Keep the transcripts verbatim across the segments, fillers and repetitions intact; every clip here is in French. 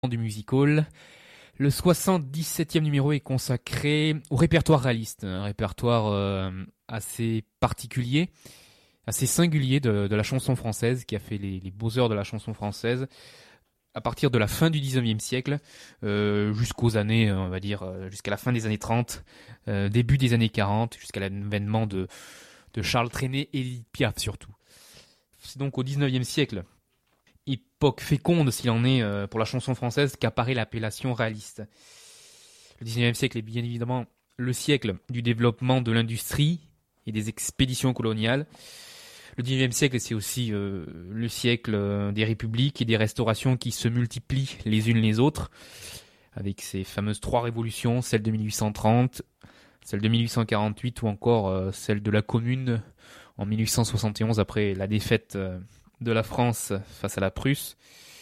du Music Hall. Le soixante-dix-septième numéro est consacré au répertoire réaliste, un répertoire euh, assez particulier, assez singulier de, de la chanson française, qui a fait les, les beaux heures de la chanson française à partir de la fin du dix-neuvième siècle euh, jusqu'aux années, on va dire, euh, jusqu'à la fin des années trente, euh, début des années quarante, jusqu'à l'avènement de, de Charles Trenet et Édith Piaf surtout. C'est donc au dix-neuvième siècle, époque féconde s'il en est euh, pour la chanson française, qu'apparaît l'appellation réaliste. Le dix-neuvième siècle est bien évidemment le siècle du développement de l'industrie et des expéditions coloniales. Le dix-neuvième siècle, c'est aussi euh, le siècle euh, des républiques et des restaurations qui se multiplient les unes les autres, avec ces fameuses trois révolutions, celle de mille huit cent trente, celle de mille huit cent quarante-huit ou encore euh, celle de la Commune en mille huit cent soixante et onze après la défaite euh, de la France face à la Prusse.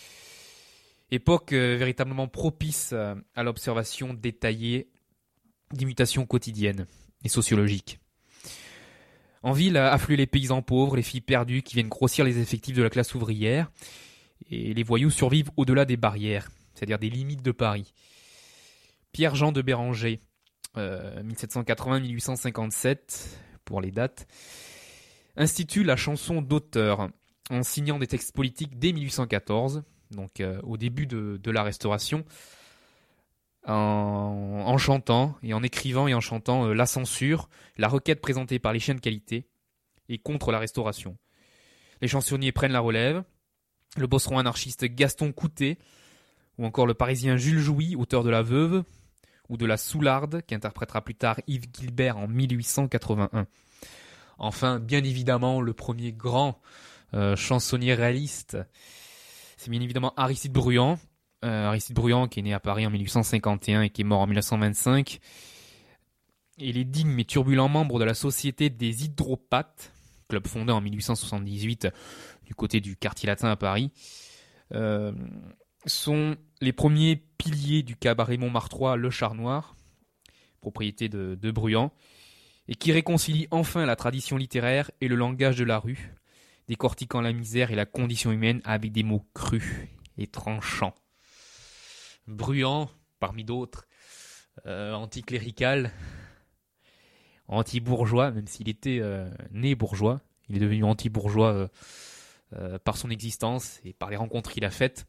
Époque euh, véritablement propice euh, à l'observation détaillée d'imitations quotidiennes et sociologiques. En ville, affluent les paysans pauvres, les filles perdues qui viennent grossir les effectifs de la classe ouvrière, et les voyous survivent au-delà des barrières, c'est-à-dire des limites de Paris. Pierre-Jean de Béranger, euh, mille sept cent quatre-vingts à mille huit cent cinquante-sept, pour les dates, institue la chanson d'auteur, en signant des textes politiques dès mille huit cent quatorze, donc euh, au début de, de la Restauration, en, en chantant et en écrivant et en chantant euh, la censure, la requête présentée par les chiens de qualité et contre la Restauration. Les chansonniers prennent la relève, le bosseron anarchiste Gaston Coutet, ou encore le parisien Jules Jouy, auteur de La Veuve, ou de La Soularde, qui interprétera plus tard Yves Gilbert en mille huit cent quatre-vingt-un. Enfin, bien évidemment, le premier grand euh, chansonnier réaliste, c'est bien évidemment Aristide Bruant, Euh, Aristide Bruant qui est né à Paris en mille huit cent cinquante et un et qui est mort en mille neuf cent vingt-cinq. Il est digne mais turbulent membre de la Société des Hydropathes, club fondé en mille huit cent soixante-dix-huit du côté du quartier latin à Paris. Euh, sont les premiers piliers du cabaret Montmartrois Le Char Noir, propriété de, de Bruant, et qui réconcilie enfin la tradition littéraire et le langage de la rue, décortiquant la misère et la condition humaine avec des mots crus et tranchants. Bruant, parmi d'autres, euh, anticlérical, anti-bourgeois, même s'il était euh, né bourgeois, il est devenu anti-bourgeois euh, euh, par son existence et par les rencontres qu'il a faites.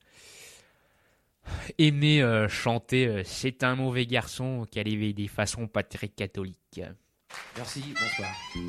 Aimé euh, chanter euh, « C'est un mauvais garçon qui a des façons pas très catholiques ». Merci, bonsoir.